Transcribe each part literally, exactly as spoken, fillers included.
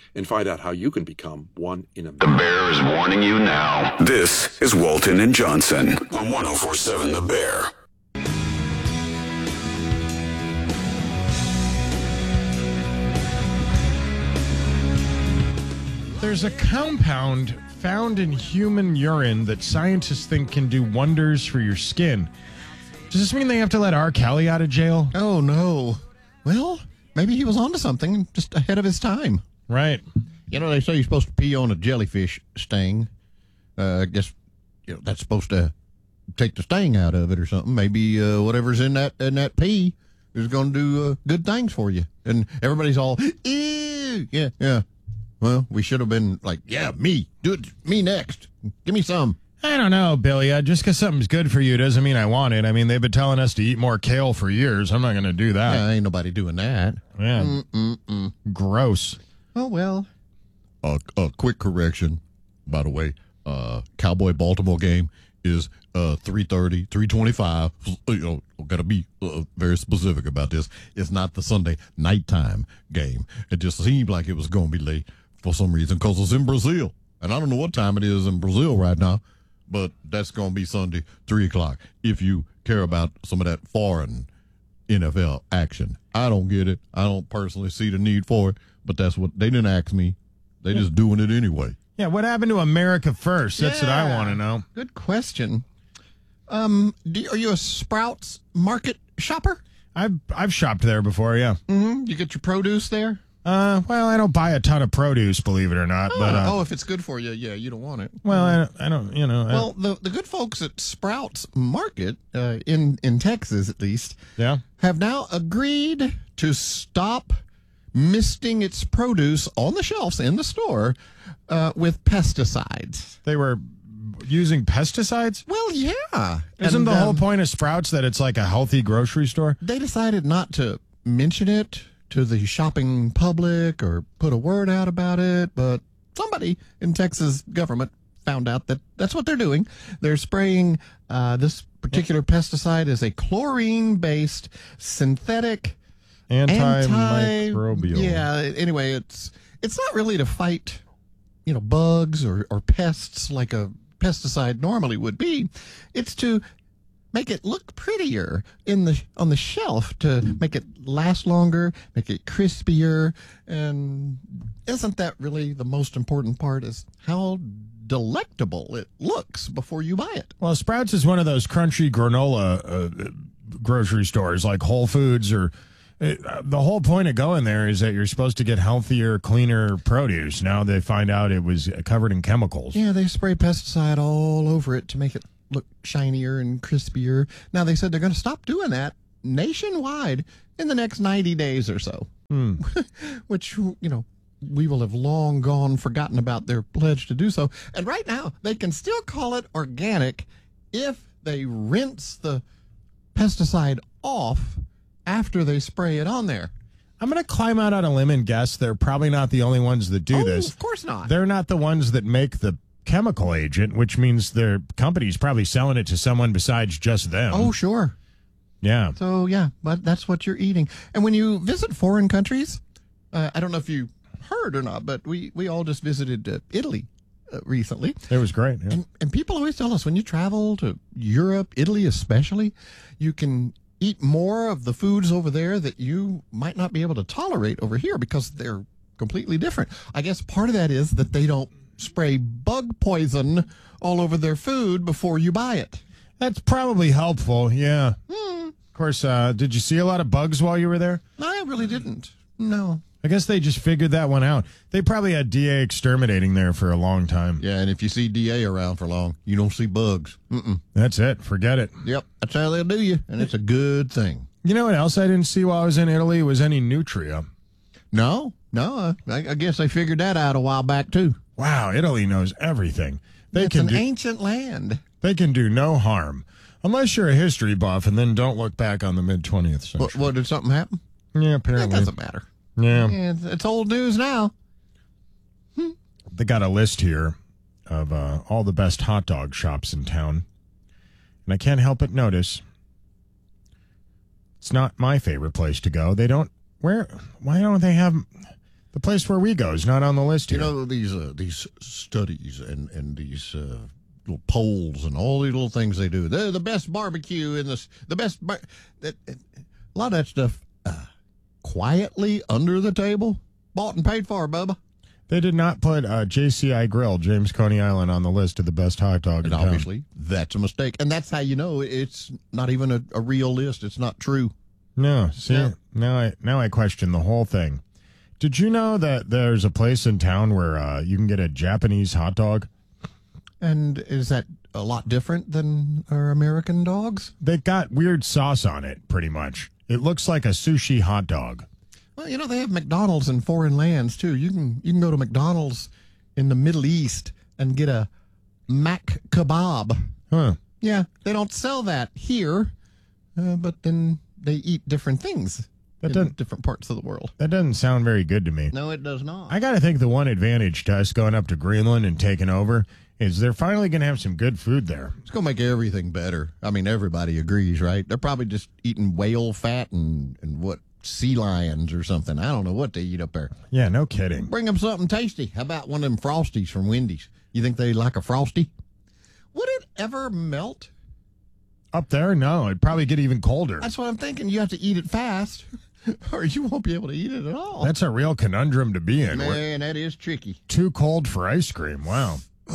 and find out how you can become one in a The million. Bear is warning you now. This is Walton and Johnson on one oh four point seven The Bear. There's a compound found in human urine that scientists think can do wonders for your skin. Does this mean they have to let R. Kelly out of jail? Oh, no. Well, maybe he was onto something just ahead of his time. Right. You know, they say you're supposed to pee on a jellyfish sting. Uh, I guess you know that's supposed to take the sting out of it or something. Maybe uh, whatever's in that in that pee is going to do uh, good things for you. And everybody's all, ew, yeah, yeah. Well, we should have been like, yeah, me, do it, me next. Give me some. I don't know, Billy. Uh, just because something's good for you doesn't mean I want it. I mean, they've been telling us to eat more kale for years. I'm not going to do that. Yeah, ain't nobody doing that. Yeah. Mm-mm-mm. Gross. Oh, well. A uh, uh, quick correction, by the way. Uh, Cowboy Baltimore game is uh three thirty, three twenty-five. You know, gotta be uh, very specific about this. It's not the Sunday nighttime game. It just seemed like it was going to be late for some reason because it's in Brazil. And I don't know what time it is in Brazil right now, but that's going to be Sunday, three o'clock, if you care about some of that foreign N F L action. I don't get it. I don't personally see the need for it, but that's what they didn't ask me. They just doing it anyway. Yeah, what happened to America first? That's Yeah. what I want to know. Good question. Um, do, are you a Sprouts Market shopper? I've I've shopped there before, yeah. Mm-hmm. You get your produce there? Uh, well, I don't buy a ton of produce, believe it or not. Oh, but uh, oh, if it's good for you, yeah, you don't want it. well, I, don't- I don't, you know. I- Well, the the good folks at Sprouts Market, uh, in in Texas at least, yeah. have now agreed to stop misting its produce on the shelves in the store uh, with pesticides. They were using pesticides? Well, yeah. Isn't And, the whole um, point of Sprouts that it's like a healthy grocery store? They decided not to mention it to the shopping public or put a word out about it, but somebody in Texas government found out that that's what they're doing. They're spraying uh, this particular pesticide is a chlorine-based synthetic Antimicrobial. Anti, yeah. Anyway, it's it's not really to fight, you know, bugs or, or pests like a pesticide normally would be. It's to make it look prettier in the on the shelf, to make it last longer, make it crispier, and isn't that really the most important part? Is how delectable it looks before you buy it. Well, Sprouts is one of those crunchy granola uh, grocery stores like Whole Foods or. It, uh, the whole point of going there is that you're supposed to get healthier, cleaner produce. Now they find out it was covered in chemicals. Yeah, they spray pesticide all over it to make it look shinier and crispier. Now they said they're going to stop doing that nationwide in the next ninety days or so. Hmm. Which, you know, we will have long gone forgotten about their pledge to do so. And right now, they can still call it organic if they rinse the pesticide off after they spray it on there. I'm going to climb out on a limb and guess they're probably not the only ones that do oh, this. Of course not. They're not the ones that make the chemical agent, which means their company's probably selling it to someone besides just them. Oh, sure. Yeah. So, yeah, but that's what you're eating. And when you visit foreign countries, uh, I don't know if you heard or not, but we, we all just visited uh, Italy uh, recently. It was great. Yeah. And, and people always tell us when you travel to Europe, Italy especially, you can eat more of the foods over there that you might not be able to tolerate over here because they're completely different. I guess part of that is that they don't spray bug poison all over their food before you buy it. That's probably helpful, yeah. Hmm. Of course, uh, did you see a lot of bugs while you were there? I really didn't. No. I guess they just figured that one out. They probably had D A exterminating there for a long time. Yeah, and if you see D A around for long, you don't see bugs. Mm-mm. That's it. Forget it. Yep, that's how they'll do you, and it's a good thing. You know what else I didn't see while I was in Italy was any nutria. No, no, I, I guess they figured that out a while back, too. Wow, Italy knows everything. They It's can an do, ancient land. They can do no harm. Unless you're a history buff and then don't look back on the mid-twentieth century. What, what, did something happen? Yeah, It apparently. doesn't matter. Yeah. Yeah, it's, it's old news now. They got a list here of uh, all the best hot dog shops in town. And I can't help but notice it's not my favorite place to go. They don't, where, why don't they have, The place where we go is not on the list You here. know, these uh, these studies and, and these uh, little polls and all these little things they do. They're the best barbecue in this, the best, bar- that, a lot of that stuff uh, quietly under the table, bought and paid for, Bubba. They did not put uh, J C I Grill, James Coney Island, on the list of the best hot dog in And town. obviously, that's a mistake. And that's how you know it's not even a, a real list. It's not true. No, see, No. now I now I question the whole thing. Did you know that there's a place in town where uh, you can get a Japanese hot dog? And is that a lot different than our American dogs? They got weird sauce on it, pretty much. It looks like a sushi hot dog. Well, you know, they have McDonald's in foreign lands, too. You can you can go to McDonald's in the Middle East and get a Mac kebab. Huh. Yeah, they don't sell that here, uh, but then they eat different things That in doesn't- different parts of the world. That doesn't sound very good to me. No, it does not. I got to think the one advantage to us going up to Greenland and taking over is they're finally going to have some good food there. It's going to make everything better. I mean, everybody agrees, right? They're probably just eating whale fat and, and what, sea lions or something. I don't know what they eat up there. Yeah, no kidding. Bring them something tasty. How about one of them Frosties from Wendy's? You think they like a Frosty? Would it ever melt? Up there, no. It'd probably get even colder. That's what I'm thinking. You have to eat it fast, or you won't be able to eat it at all. That's a real conundrum to be in. We're Man, that is tricky. too cold for ice cream. Wow.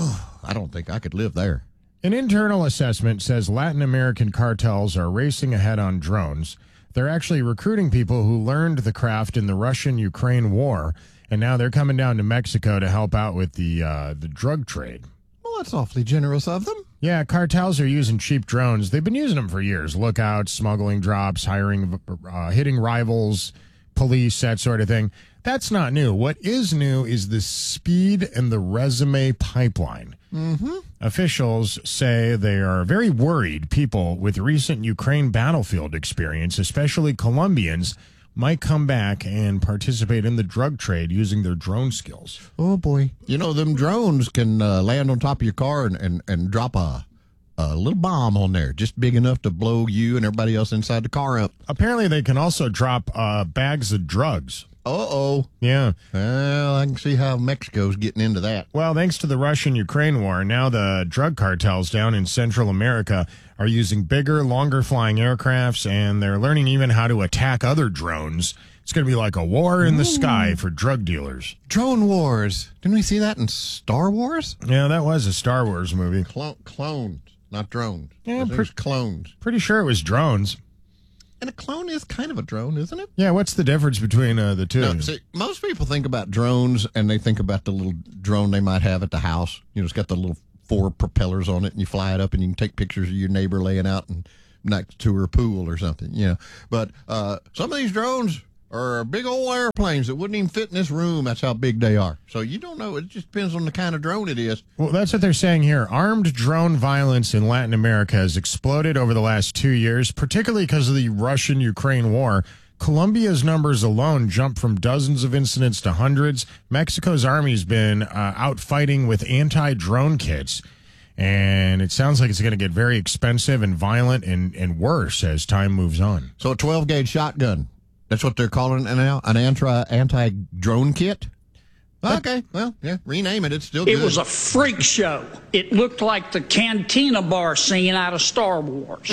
I don't think I could live there. An internal assessment says Latin American cartels are racing ahead on drones. They're actually recruiting people who learned the craft in the Russian-Ukraine war, and now they're coming down to Mexico to help out with the uh, the drug trade. Well, that's awfully generous of them. Yeah, cartels are using cheap drones. They've been using them for years. Lookouts, smuggling drops, hiring, uh, hitting rivals, police, that sort of thing. That's not new. What is new is the speed and the resume pipeline. Mm-hmm. Officials say they are very worried people with recent Ukraine battlefield experience, especially Colombians, might come back and participate in the drug trade using their drone skills. Oh, boy. You know, them drones can uh, land on top of your car and, and, and drop a, a little bomb on there, just big enough to blow you and everybody else inside the car up. Apparently, they can also drop uh, bags of drugs. Uh-oh. Yeah. Well, I can see how Mexico's getting into that. Well, thanks to the Russian-Ukraine war, now the drug cartels down in Central America are using bigger, longer-flying aircrafts, and they're learning even how to attack other drones. It's going to be like a war in the sky for drug dealers. Drone wars. Didn't we see that in Star Wars? Yeah, that was a Star Wars movie. Clo- clones, not drones. Yeah, There's pre- clones. Pretty sure it was drones. And a clone is kind of a drone, isn't it? Yeah, what's the difference between uh, the two? No, see, most people think about drones and they think about the little drone they might have at the house. You know, it's got the little four propellers on it and you fly it up and you can take pictures of your neighbor laying out and next to her pool or something, you know. But uh, some of these drones are big old airplanes that wouldn't even fit in this room. That's how big they are. So you don't know. It just depends on the kind of drone it is. Well, that's what they're saying here. Armed drone violence in Latin America has exploded over the last two years, particularly because of the Russian-Ukraine war. Colombia's numbers alone jumped from dozens of incidents to hundreds. Mexico's army's been uh, out fighting with anti-drone kits. And it sounds like it's going to get very expensive and violent and, and worse as time moves on. So a twelve gauge shotgun. That's what they're calling it now? An anti, anti-drone kit? Okay, well, yeah, rename it. It's still good. It was a freak show. It looked like the Cantina bar scene out of Star Wars.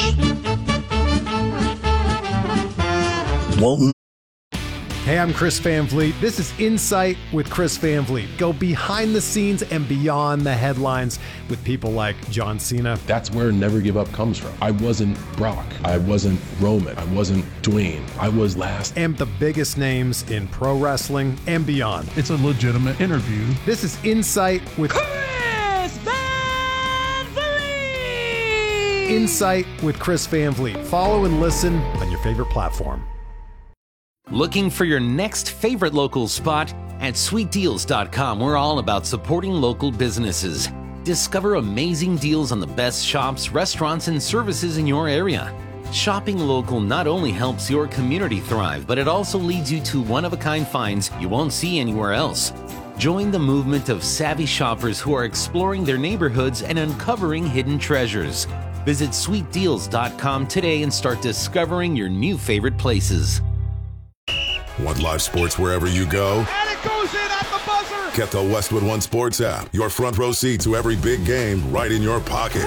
Walton. Hey, I'm Chris Van Vliet. This is Insight with Chris Van Vliet. Go behind the scenes and beyond the headlines with people like John Cena. That's where Never Give Up comes from. I wasn't Brock. I wasn't Roman. I wasn't Dwayne. I was last. And the biggest names in pro wrestling and beyond. It's a legitimate interview. This is Insight with Chris Van Vliet. Insight with Chris Van Vliet. Follow and listen on your favorite platform. Looking for your next favorite local spot? At sweet deals dot com, we're all about supporting local businesses. Discover amazing deals on the best shops, restaurants, and services in your area. Shopping local not only helps your community thrive, but it also leads you to one-of-a-kind finds you won't see anywhere else. Join the movement of savvy shoppers who are exploring their neighborhoods and uncovering hidden treasures. Visit sweet deals dot com today and start discovering your new favorite places. Want live sports wherever you go? And it goes in at the buzzer! Get the Westwood One Sports app. Your front row seat to every big game right in your pocket.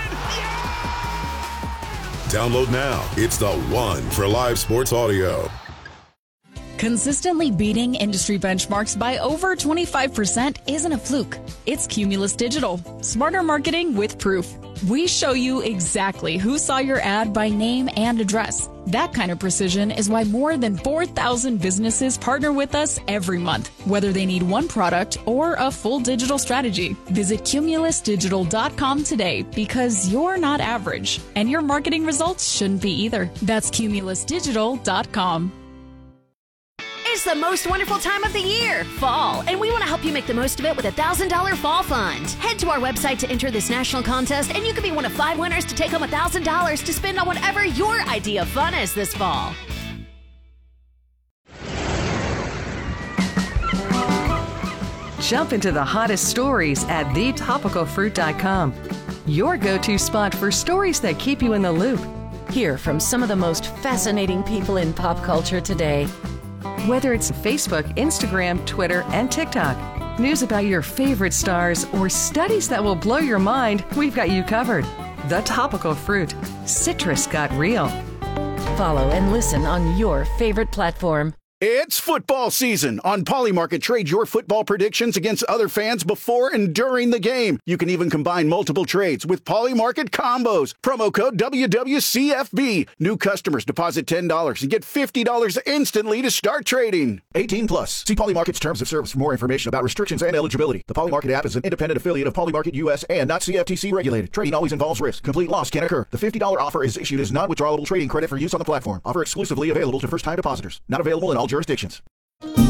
Download now. It's the one for live sports audio. Consistently beating industry benchmarks by over twenty-five percent isn't a fluke. It's Cumulus Digital. Smarter marketing with proof. We show you exactly who saw your ad by name and address. That kind of precision is why more than four thousand businesses partner with us every month, whether they need one product or a full digital strategy. Visit cumulus digital dot com today because you're not average, and your marketing results shouldn't be either. That's cumulus digital dot com. It's the most wonderful time of the year, fall, and we want to help you make the most of it with a one thousand dollars Fall Fund. Head to our website to enter this national contest, and you could be one of five winners to take home one thousand dollars to spend on whatever your idea of fun is this fall. Jump into the hottest stories at the topical fruit dot com, your go-to spot for stories that keep you in the loop. Hear from some of the most fascinating people in pop culture today. Whether it's Facebook, Instagram, Twitter, and TikTok, news about your favorite stars, or studies that will blow your mind, we've got you covered. The Topical Fruit. Citrus got real. Follow and listen on your favorite platform. It's football season. On Polymarket, trade your football predictions against other fans before and during the game. You can even combine multiple trades with Polymarket combos. Promo code W W C F B. New customers deposit ten dollars and get fifty dollars instantly to start trading. eighteen plus. See Polymarket's terms of service for more information about restrictions and eligibility. The Polymarket app is an independent affiliate of Polymarket U S and not C F T C regulated. Trading always involves risk. Complete loss can occur. The fifty dollars offer is issued as non-withdrawable trading credit for use on the platform. Offer exclusively available to first-time depositors. Not available in all jurisdictions.